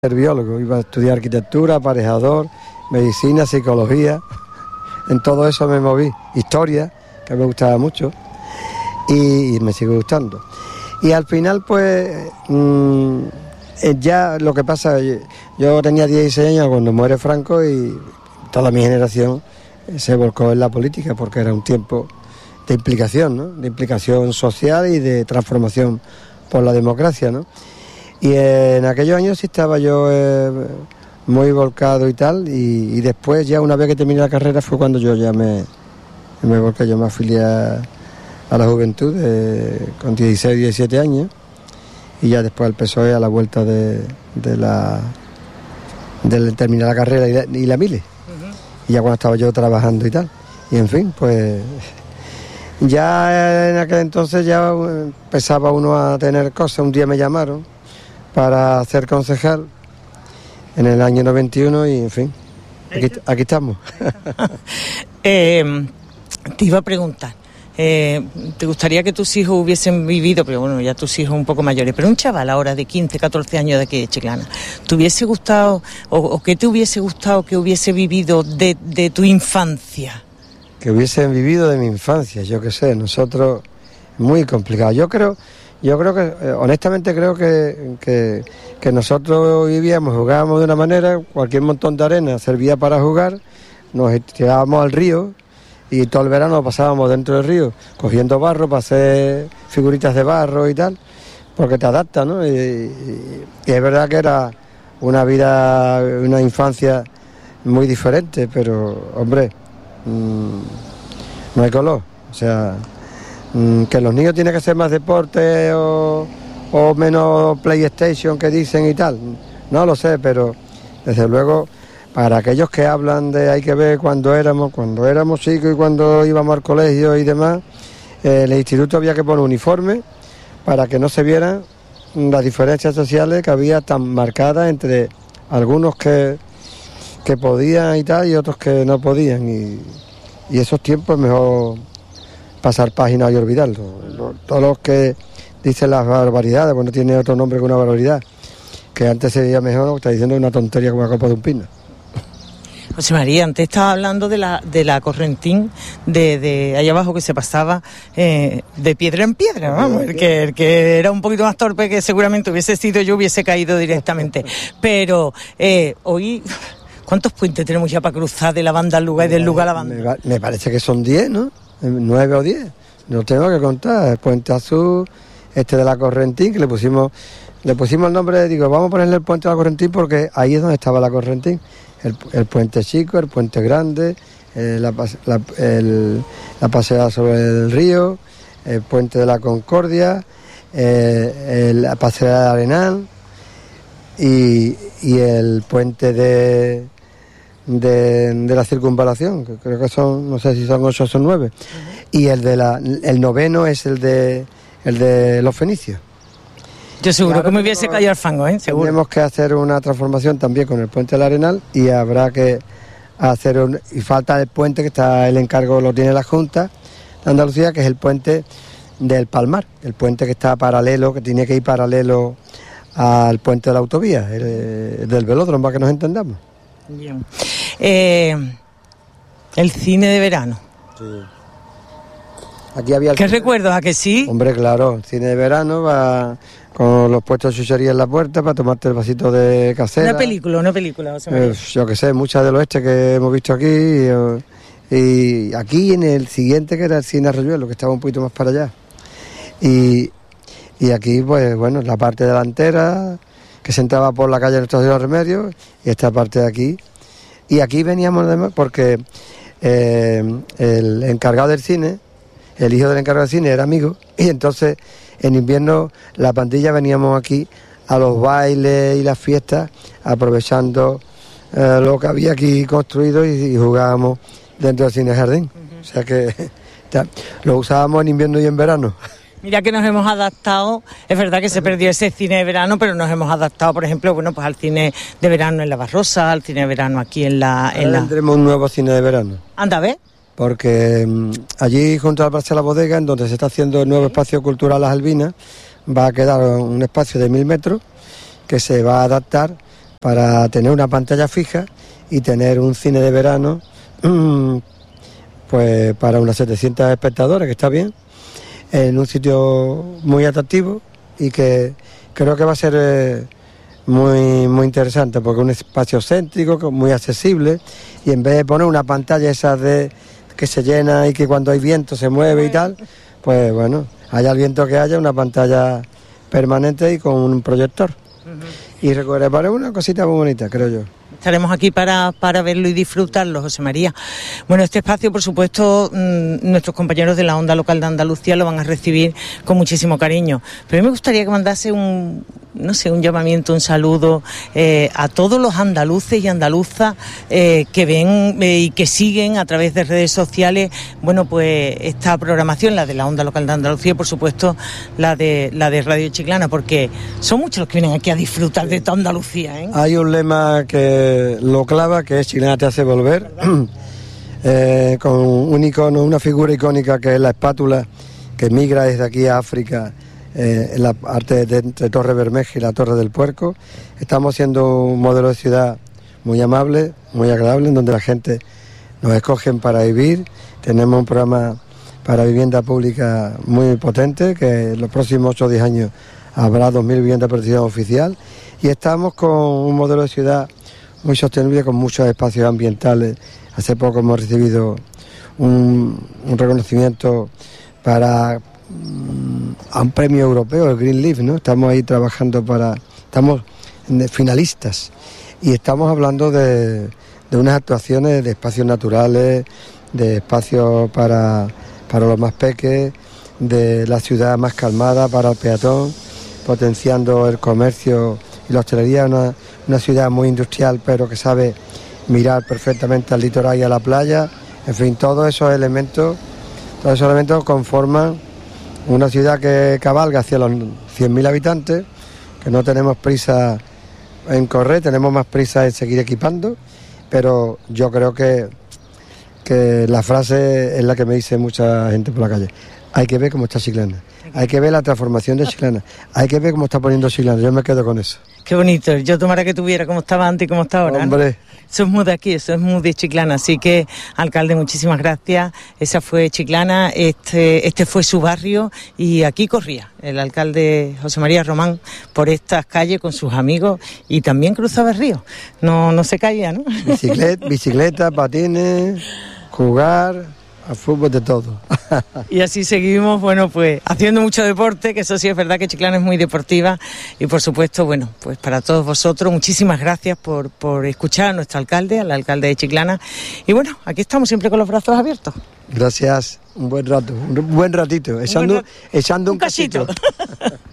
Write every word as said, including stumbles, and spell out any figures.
Ser biólogo, iba a estudiar arquitectura, aparejador, medicina, psicología, en todo eso me moví, historia, que me gustaba mucho, y, y me sigue gustando. Y al final, pues, mmm, ya lo que pasa, yo tenía dieciséis años cuando muere Franco y toda mi generación se volcó en la política, porque era un tiempo de implicación, ¿no? De implicación social y de transformación por la democracia, ¿no? Y en aquellos años sí estaba yo eh, muy volcado y tal, y, y después ya una vez que terminé la carrera fue cuando yo ya me, me volqué, yo me afilié a, a la juventud de, con dieciséis, diecisiete años, y ya después al P S O E a la vuelta de, de la de terminar la carrera y la, y la mili, uh-huh. Y ya cuando estaba yo trabajando y tal, y en fin, pues ya en aquel entonces ya empezaba uno a tener cosas. Un día me llamaron para ser concejal en el año noventa y uno y en fin, aquí, aquí estamos. eh, te iba a preguntar, eh, ¿te gustaría que tus hijos hubiesen vivido, pero bueno, ya tus hijos un poco mayores, pero un chaval ahora de quince, catorce años de aquí de Chiclana, ¿te hubiese gustado o, o qué te hubiese gustado que hubiese vivido de, de tu infancia? Que hubiesen vivido de mi infancia, yo qué sé, nosotros, muy complicado, yo creo... Yo creo que, eh, honestamente creo que, que, que nosotros vivíamos, jugábamos de una manera, cualquier montón de arena servía para jugar, nos tirábamos al río y todo el verano lo pasábamos dentro del río, cogiendo barro para hacer figuritas de barro y tal, porque te adapta, ¿no? Y, y, y es verdad que era una vida, una infancia muy diferente, pero, hombre, mmm, no hay color, o sea... que los niños tienen que hacer más deporte o, o menos PlayStation que dicen y tal, no lo sé, pero desde luego para aquellos que hablan de hay que ver cuando éramos, cuando éramos chicos y cuando íbamos al colegio y demás, eh, en el instituto había que poner uniforme para que no se vieran las diferencias sociales que había tan marcadas entre algunos que, que podían y tal y otros que no podían, y, y esos tiempos mejor pasar páginas y olvidarlo. Todos los que dicen las barbaridades, pues no tiene otro nombre que una barbaridad, que antes se veía mejor, está diciendo una tontería como la copa de un pino. José María, antes estaba hablando de la de la correntín de, de allá abajo que se pasaba eh, de piedra en piedra, vamos, el que, el que era un poquito más torpe que seguramente hubiese sido yo, hubiese caído directamente. Pero eh, hoy... ¿Cuántos puentes tenemos ya para cruzar de la banda al lugar y del lugar a la banda? Me, me parece que son diez, ¿no? Nueve o diez, no tengo que contar. El Puente Azul, este de la Correntín, que le pusimos le pusimos el nombre, digo, vamos a ponerle el Puente de la Correntín porque ahí es donde estaba la Correntín. El, el Puente Chico, el Puente Grande, eh, la, la, el, la paseada sobre el río, el Puente de la Concordia, eh, el, la paseada de Arenal y, y el Puente de... De, de la circunvalación, que creo que son, no sé si son ocho o son nueve, uh-huh. Y el de la el noveno es el de el de los fenicios. Yo seguro claro, que me hubiese caído al fango, ¿eh? Seguro. Tenemos que hacer una transformación también con el puente del Arenal y habrá que hacer un, y falta el puente que está, el encargo lo tiene la Junta de Andalucía, que es el puente del Palmar, el puente que está paralelo, que tiene que ir paralelo al puente de la autovía, el, el del velódromo, para que nos entendamos. Bien. Eh, el cine de verano. Sí. Aquí había el ¿Qué cine... recuerdos? ¿A que sí? Hombre, claro, el cine de verano va con los puestos de chuchería en la puerta para tomarte el vasito de casera. Una película, una película. Eh, yo que sé, muchas del oeste que hemos visto aquí y, y aquí en el siguiente que era el cine Arroyuelo, que estaba un poquito más para allá. Y, y aquí, pues bueno, la parte delantera, que se entraba por la calle Nuestra Señora de los Remedios, y esta parte de aquí. Y aquí veníamos además porque eh, el encargado del cine, el hijo del encargado del cine era amigo, y entonces en invierno la pandilla veníamos aquí a los bailes y las fiestas, aprovechando eh, lo que había aquí construido y, y jugábamos dentro del cine jardín. Uh-huh. O sea que ya, lo usábamos en invierno y en verano. Mira que nos hemos adaptado, es verdad que se perdió ese cine de verano, pero nos hemos adaptado, por ejemplo, bueno, pues al cine de verano en la Barrosa, al cine de verano aquí en la... En Ahora la... tendremos un nuevo cine de verano. Anda, ¿ves? Porque um, allí junto a la Plaza de la Bodega, en donde se está haciendo el nuevo espacio cultural Las Albinas, va a quedar un espacio de mil metros que se va a adaptar para tener una pantalla fija y tener un cine de verano, pues para unas setecientos espectadores, que está bien, en un sitio muy atractivo y que creo que va a ser eh, muy, muy interesante, porque es un espacio céntrico, muy accesible, y en vez de poner una pantalla esa de que se llena y que cuando hay viento se mueve y tal, pues bueno, haya el viento que haya, una pantalla permanente y con un proyector. Uh-huh. Y recuerda, es una cosita muy bonita, creo yo. Estaremos aquí para, para verlo y disfrutarlo, José María. Bueno, este espacio, por supuesto, mmm, nuestros compañeros de la Onda Local de Andalucía lo van a recibir con muchísimo cariño. Pero a mí me gustaría que mandase un, no sé, un llamamiento, un saludo eh, a todos los andaluces y andaluzas eh, que ven eh, y que siguen a través de redes sociales, bueno, pues esta programación, la de la Onda Local de Andalucía y, por supuesto, la de, la de Radio Chiclana, porque son muchos los que vienen aquí a disfrutar de toda Andalucía, ¿eh? Hay un lema que lo clava, que es Chiclana te hace volver, eh, con un icono, una figura icónica que es la espátula que migra desde aquí a África, eh, en la parte de entre Torre Bermeja y la Torre del Puerco. Estamos siendo un modelo de ciudad muy amable, muy agradable, en donde la gente nos escogen para vivir. Tenemos un programa para vivienda pública muy potente, que en los próximos ocho o diez años habrá dos mil viviendas de protección oficial, y estamos con un modelo de ciudad muy sostenible, con muchos espacios ambientales. Hace poco hemos recibido un, un reconocimiento para um, a un premio europeo, el Green Leaf, ¿no? Estamos ahí trabajando para, estamos finalistas, y estamos hablando de, de unas actuaciones de espacios naturales, de espacios para, para los más peques, de la ciudad más calmada para el peatón, potenciando el comercio y la hostelería. Una, una ciudad muy industrial, pero que sabe mirar perfectamente al litoral y a la playa. En fin, todos esos elementos, todos esos elementos conforman una ciudad que cabalga hacia los cien mil habitantes, que no tenemos prisa en correr, tenemos más prisa en seguir equipando, pero yo creo que, que la frase es la que me dice mucha gente por la calle: hay que ver cómo está Chiclana, hay que ver la transformación de Chiclana, hay que ver cómo está poniendo Chiclana. Yo me quedo con eso. Qué bonito. Yo tomara que tuviera como estaba antes y como está ahora, ¿no? Hombre. Eso es muy de aquí, eso es muy de Chiclana. Así que, alcalde, muchísimas gracias. Esa fue Chiclana, este, este fue su barrio, y aquí corría el alcalde José María Román por estas calles con sus amigos, y también cruzaba el río. No, no se caía, ¿no? Bicicleta, bicicleta, patines, jugar al fútbol, de todo. Y así seguimos, bueno, pues haciendo mucho deporte, que eso sí es verdad que Chiclana es muy deportiva, y por supuesto, bueno, pues para todos vosotros, muchísimas gracias por, por escuchar a nuestro alcalde, al alcalde de Chiclana, y bueno, aquí estamos siempre con los brazos abiertos. Gracias, un buen rato, un buen ratito, echando un, buen rat- echando un, un casito.